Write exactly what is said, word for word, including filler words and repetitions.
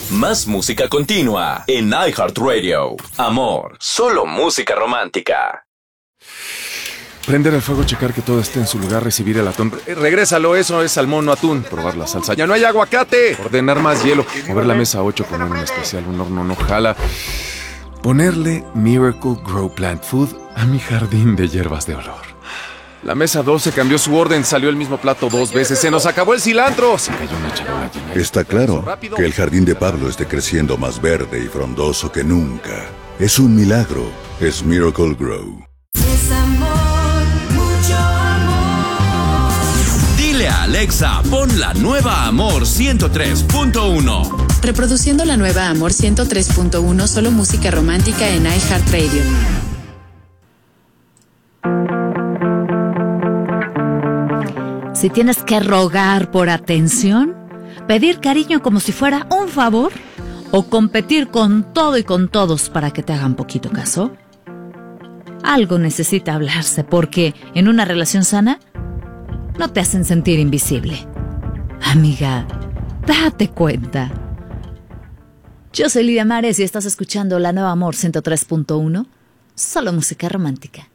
Más música continua en iHeartRadio. Amor, solo música romántica. Prender el fuego, checar que todo esté en su lugar, recibir el atún. Eh, regrésalo, eso es salmón, no atún. Probar la salsa. ¡Ya no hay aguacate! Ordenar más hielo. Mover la mesa a ocho, poner un especial, un horno no jala. Ponerle Miracle Grow Plant Food a mi jardín de hierbas de olor. La mesa doce cambió su orden, salió el mismo plato dos veces. ¡Se nos acabó el cilantro! Se cayó una charola llena. Está claro que el jardín de Pablo esté creciendo más verde y frondoso que nunca. Es un milagro. Es Miracle Grow. Es amor, mucho amor. Dile a Alexa, pon la nueva Amor ciento tres punto uno. Reproduciendo la nueva Amor ciento tres punto uno, solo música romántica en iHeartRadio. Si tienes que rogar por atención, pedir cariño como si fuera un favor, o competir con todo y con todos para que te hagan poquito caso, algo necesita hablarse, porque en una relación sana no te hacen sentir invisible. Amiga, date cuenta. Yo soy Lidia Mares y estás escuchando la nueva Amor ciento tres punto uno, solo música romántica.